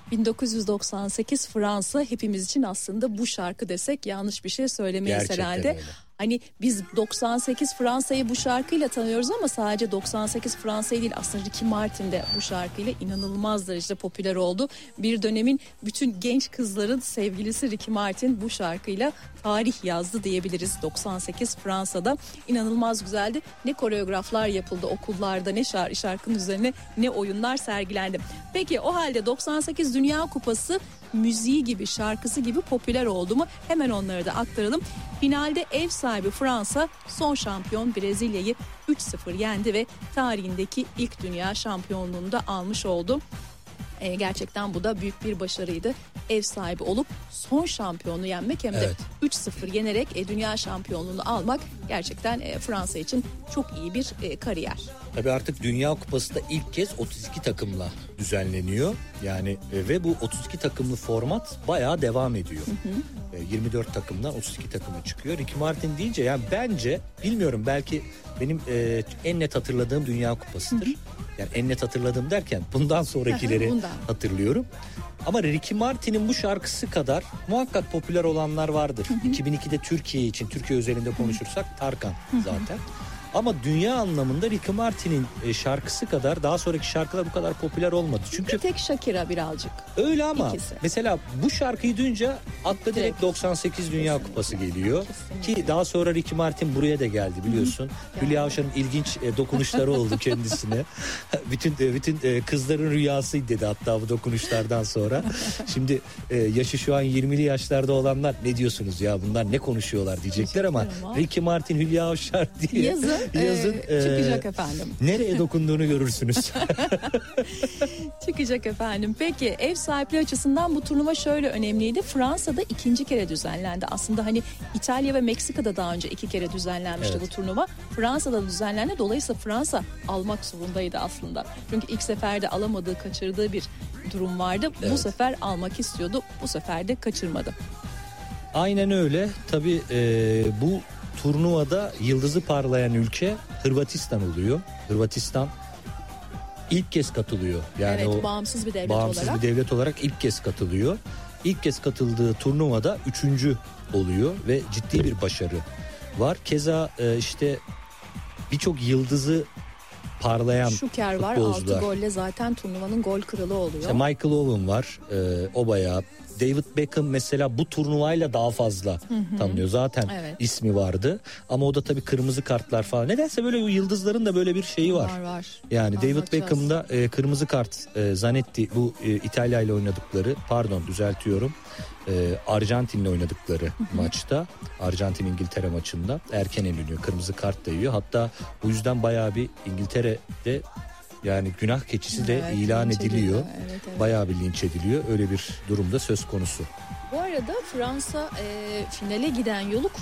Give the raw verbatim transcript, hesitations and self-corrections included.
bin dokuz yüz doksan sekiz Fransa hepimiz için aslında bu şarkı desek yanlış bir şey söylemeyiz Gerçekten herhalde. Öyle. Hani biz doksan sekiz Fransa'yı bu şarkıyla tanıyoruz ama sadece doksan sekiz Fransa'yı değil, aslında Ricky Martin de bu şarkıyla inanılmaz derecede popüler oldu. Bir dönemin bütün genç kızların sevgilisi Ricky Martin bu şarkıyla tarih yazdı diyebiliriz. doksan sekiz Fransa'da inanılmaz güzeldi. Ne koreograflar yapıldı okullarda, ne şarkı, şarkının üzerine ne oyunlar sergilendi. Peki o halde doksan sekiz Dünya Kupası müziği gibi, şarkısı gibi popüler oldu mu? Hemen onları da aktaralım. Finalde ev sahibi Fransa son şampiyon Brezilya'yı üç sıfır yendi ve tarihindeki ilk dünya şampiyonluğunu da almış oldu. E, gerçekten bu da büyük bir başarıydı. Ev sahibi olup son şampiyonu yenmek, hem de evet. üç sıfır yenerek e, dünya şampiyonluğunu almak gerçekten e, Fransa için çok iyi bir e, kariyer. Tabii artık Dünya Kupası da ilk kez otuz iki takımla düzenleniyor. Yani e, ve bu otuz iki takımlı format bayağı devam ediyor. Hı hı. E, yirmi dört takımdan otuz iki takıma çıkıyor. Ricky Martin deyince yani bence, bilmiyorum, belki benim e, en net hatırladığım Dünya Kupası'dır. Hı hı. Yani en net hatırladığım derken bundan sonrakileri bundan. hatırlıyorum. Ama Ricky Martin'in bu şarkısı kadar muhakkak popüler olanlar vardır. Hı hı. iki bin ikide Türkiye için, Türkiye özelinde konuşursak Tarkan zaten. Ama dünya anlamında Ricky Martin'in şarkısı kadar daha sonraki şarkılar bu kadar popüler olmadı. Çünkü bir tek Shakira birazcık. Öyle ama İkisi. Mesela bu şarkıyı duyunca akla direkt, direkt doksan sekiz Dünya Kesinlikle. Kupası geliyor. Kesinlikle. Ki daha sonra Ricky Martin buraya da geldi biliyorsun. Hülya Avşar'ın ilginç dokunuşları oldu kendisine. bütün bütün kızların rüyasıydı dedi hatta bu dokunuşlardan sonra. Şimdi yaşı şu an yirmili yaşlarda olanlar ne diyorsunuz ya, bunlar ne konuşuyorlar diyecekler ama, ama Ricky Martin, Hülya Avşar diye yazın, yazın e, çıkacak e, efendim. Nereye dokunduğunu görürsünüz. Çıkacak efendim. Peki ev sahipliği açısından bu turnuva şöyle önemliydi. Fransa'da ikinci kere düzenlendi. Aslında hani İtalya ve Meksika'da daha önce iki kere düzenlenmişti evet. bu turnuva. Fransa'da düzenlendi. Dolayısıyla Fransa almak zorundaydı aslında. Çünkü ilk seferde alamadığı, kaçırdığı bir durum vardı. Evet. Bu sefer almak istiyordu. Bu sefer de kaçırmadı. Aynen öyle. Tabii e, bu turnuvada yıldızı parlayan ülke Hırvatistan oluyor. Hırvatistan ilk kez katılıyor. Yani evet, o bağımsız bir devlet bağımsız olarak. bir devlet olarak ilk kez katılıyor. İlk kez katıldığı turnuvada üçüncü oluyor ve ciddi bir başarı var. Keza e, işte birçok yıldızı parlayan Şuker var, altı golle zaten turnuvanın gol kralı oluyor. İşte Michael Owen var, e, o bayağı. David Beckham mesela bu turnuvayla daha fazla hı hı. tanınıyor. Zaten evet. ismi vardı. Ama o da tabii kırmızı kartlar falan. Nedense böyle yıldızların da böyle bir şeyi var. Var var. Yani David Beckham'da e, kırmızı kart e, Zanetti, bu e, İtalya ile oynadıkları, pardon düzeltiyorum. E, Arjantin'le oynadıkları hı hı. maçta, Arjantin İngiltere maçında erken eleniyor. Kırmızı kart da yiyor. Hatta bu yüzden bayağı bir İngiltere'de yani günah keçisi de evet, ilan ediliyor. Evet, evet. Bayağı bir linç ediliyor. Öyle bir durumda söz konusu. Bu arada Fransa e, finale giden yolu